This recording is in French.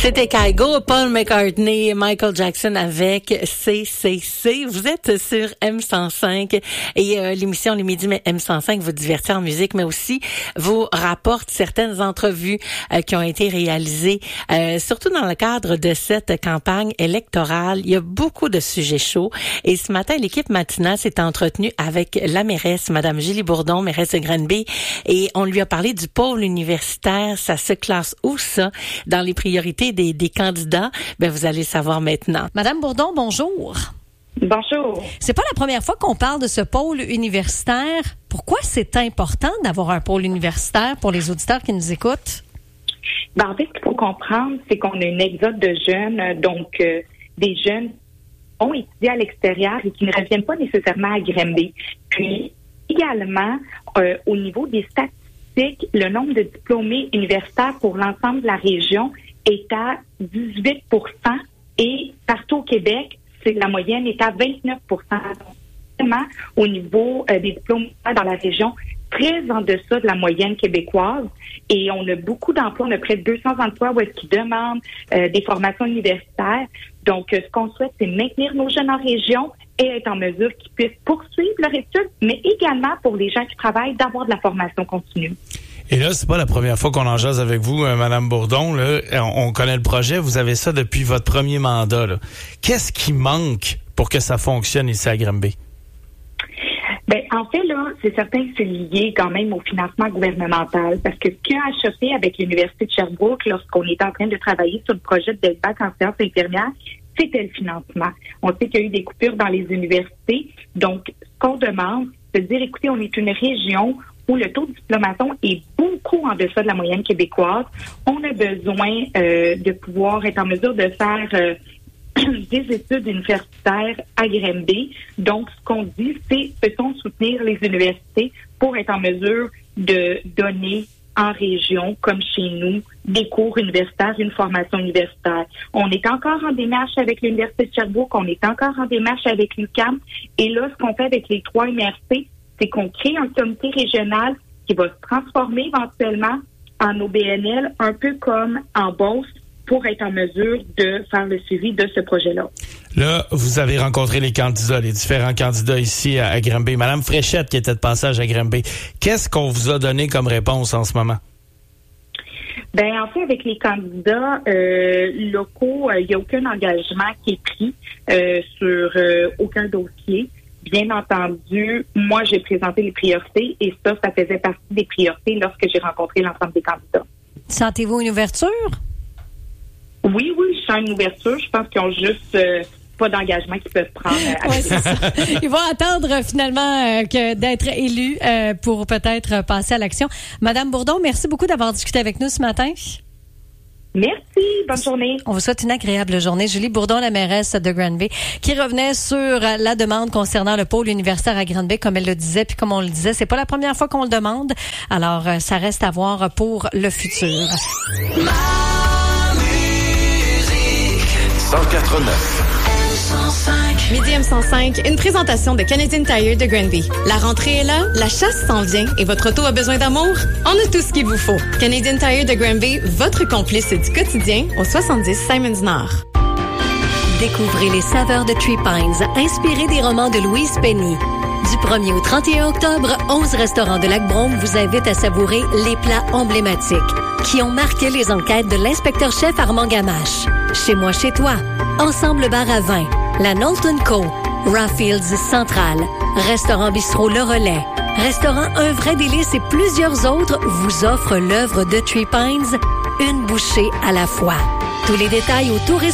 C'était Kygo, Paul McCartney, Michael Jackson avec CCC. Vous êtes sur M105 et l'émission Les Midis M105 vous divertit en musique, mais aussi vous rapporte certaines entrevues qui ont été réalisées, surtout dans le cadre de cette campagne électorale. Il y a beaucoup de sujets chauds et ce matin, l'équipe matinale s'est entretenue avec la mairesse, Madame Julie Bourdon, mairesse de Granby, et on lui a parlé du pôle universitaire. Ça se classe où ça dans les priorités des candidats? Ben, vous allez le savoir maintenant. Madame Bourdon, bonjour. Bonjour. C'est pas la première fois qu'on parle de ce pôle universitaire. Pourquoi c'est important d'avoir un pôle universitaire pour les auditeurs qui nous écoutent? Ben, en fait, ce qu'il faut comprendre, c'est qu'on a une exode de jeunes, donc des jeunes qui ont étudié à l'extérieur et qui ne reviennent pas nécessairement à Granby. Puis, également, au niveau des statistiques, le nombre de diplômés universitaires pour l'ensemble de la région est à 18 % et partout au Québec, la moyenne est à 29 %. Au niveau des diplômes dans la région, très en deçà de la moyenne québécoise. Et on a beaucoup d'emplois, on a près de 200 emplois où est-ce qu'ils demandent des formations universitaires. Donc, ce qu'on souhaite, c'est maintenir nos jeunes en région et être en mesure qu'ils puissent poursuivre leur étude, mais également pour les gens qui travaillent, d'avoir de la formation continue. Et là, c'est pas la première fois qu'on en jase avec vous, Madame Bourdon. Là, on connaît le projet. Vous avez ça depuis votre premier mandat. Là. Qu'est-ce qui manque pour que ça fonctionne ici à Granby? Ben, en fait, là, c'est certain que c'est lié quand même au financement gouvernemental. Parce que ce qui a achevé avec l'Université de Sherbrooke, lorsqu'on était en train de travailler sur le projet de bac en sciences infirmières, c'était le financement. On sait qu'il y a eu des coupures dans les universités. Donc, ce qu'on demande, c'est de dire, écoutez, on est une région où le taux de diplomation est beaucoup en deçà de la moyenne québécoise. On a besoin de pouvoir être en mesure de faire des études universitaires à Granby. Donc, ce qu'on dit, c'est peut-on soutenir les universités pour être en mesure de donner en région, comme chez nous, des cours universitaires, une formation universitaire. On est encore en démarche avec l'Université de Sherbrooke, on est encore en démarche avec l'UQAM. Et là, ce qu'on fait avec les 3 universités, c'est qu'on crée un comité régional qui va se transformer éventuellement en OBNL, un peu comme en Beauce, pour être en mesure de faire le suivi de ce projet-là. Là, vous avez rencontré les candidats, les différents candidats ici à Granby. Madame Fréchette, qui était de passage à Granby. Qu'est-ce qu'on vous a donné comme réponse en ce moment? Ben, en fait, avec les candidats locaux, il n'y a aucun engagement qui est pris sur aucun dossier. Bien entendu, moi, j'ai présenté les priorités et ça faisait partie des priorités lorsque j'ai rencontré l'ensemble des candidats. Sentez-vous une ouverture? Oui, je sens une ouverture. Je pense qu'ils ont juste pas d'engagement qu'ils peuvent prendre. Oui, c'est ça. Ils vont attendre finalement que d'être élus pour peut-être passer à l'action. Madame Bourdon, merci beaucoup d'avoir discuté avec nous ce matin. Merci. Bonne journée. On vous souhaite une agréable journée. Julie Bourdon, la mairesse de Granby, qui revenait sur la demande concernant le pôle universitaire à Granby, comme elle le disait, puis comme on le disait, c'est pas la première fois qu'on le demande. Alors, ça reste à voir pour le futur. 104.9. Midi M105, une présentation de Canadian Tire de Granby. La rentrée est là, la chasse s'en vient et votre auto a besoin d'amour? On a tout ce qu'il vous faut. Canadian Tire de Granby, votre complice du quotidien au 70 Simons Nord. Découvrez les saveurs de Three Pines, inspirées des romans de Louise Penny. Du 1er au 31 octobre, 11 restaurants de Lac-Brome vous invitent à savourer les plats emblématiques qui ont marqué les enquêtes de l'inspecteur-chef Armand Gamache. Chez moi, chez toi, Ensemble Bar à Vin, la Knowlton Co., Raffles Central, Restaurant Bistrot Le Relais, Restaurant Un Vrai Délice et plusieurs autres vous offrent l'œuvre de Three Pines, une bouchée à la fois. Tous les détails au tourisme